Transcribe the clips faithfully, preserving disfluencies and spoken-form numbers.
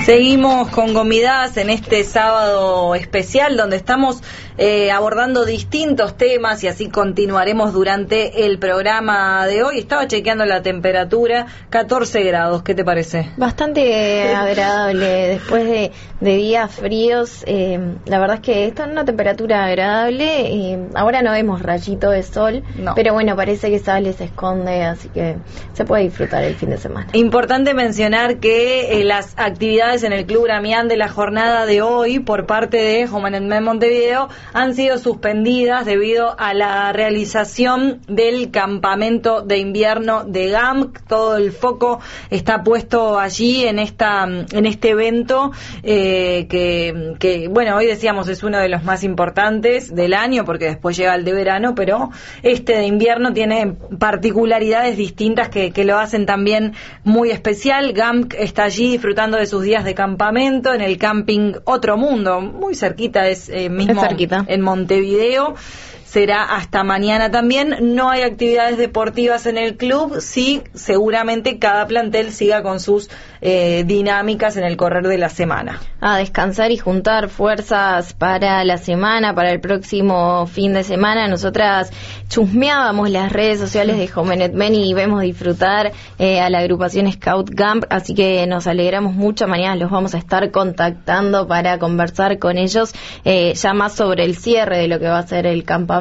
Seguimos con Gomidas en este sábado especial donde estamos eh, abordando distintos temas y así continuaremos durante el programa de hoy. Estaba chequeando la temperatura, catorce grados, ¿qué te parece? Bastante agradable, después de, de días fríos, eh, la verdad es que está en una temperatura agradable, eh, ahora no vemos rayito de sol, no. Pero bueno, parece que sale, se esconde, así que se puede disfrutar el fin de semana. Importante mencionar que eh, las actividades en el Club Gramián de la jornada de hoy por parte de Homenetmen Montevideo han sido suspendidas debido a la realización del campamento de invierno de G A M C. Todo el foco está puesto allí en esta en este evento eh, que, que, bueno, hoy decíamos es uno de los más importantes del año porque después llega el de verano, pero este de invierno tiene particularidades distintas que, que lo hacen también muy especial. G A M C está allí disfrutando de sus días de campamento en el camping Otro Mundo, muy cerquita, es eh, mismo es cerquita. En Montevideo. Será hasta mañana también. No hay actividades deportivas en el club, sí, seguramente cada plantel siga con sus eh, dinámicas en el correr de la semana. A descansar y juntar fuerzas para la semana, para el próximo fin de semana. Nosotras chusmeábamos las redes sociales de Homenetmen y vemos disfrutar eh, a la agrupación Scout Camp, así que nos alegramos mucho. Mañana los vamos a estar contactando para conversar con ellos eh, ya más sobre el cierre de lo que va a ser el campamento.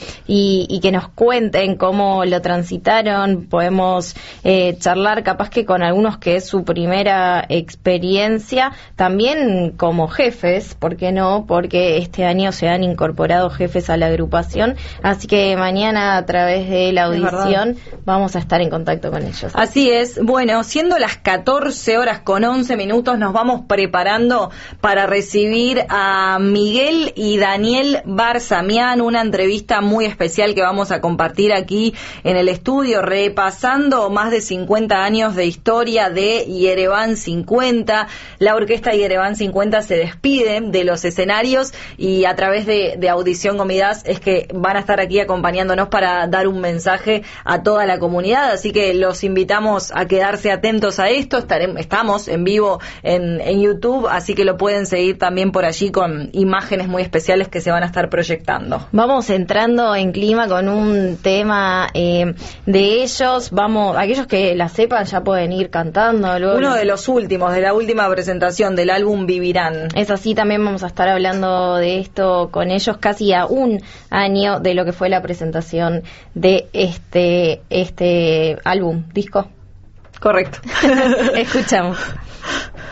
Y, y que nos cuenten cómo lo transitaron. Podemos eh, charlar capaz que con algunos que es su primera experiencia, también como jefes, ¿por qué no? Porque este año se han incorporado jefes a la agrupación, así que mañana a través de la audición vamos a estar en contacto con ellos. Así es. Bueno, siendo las catorce horas con once minutos, nos vamos preparando para recibir a Miguel y Daniel Barzamián, una entrevista muy especial que vamos a compartir aquí en el estudio, repasando más de cincuenta años de historia de Yerevan cincuenta. La orquesta Yerevan cincuenta se despide de los escenarios y a través de, de Audición Gomidas es que van a estar aquí acompañándonos para dar un mensaje a toda la comunidad, así que los invitamos a quedarse atentos a esto. Estaremos, estamos en vivo en, en YouTube, así que lo pueden seguir también por allí con imágenes muy especiales que se van a estar proyectando. Vamos entrando en clima con un tema eh, de ellos. Vamos, aquellos que la sepan ya pueden ir cantando. Luego uno de los últimos, de la última presentación del álbum Vivirán. Es así, también vamos a estar hablando de esto con ellos casi a un año de lo que fue la presentación de este, este álbum, disco. Correcto. Escuchamos.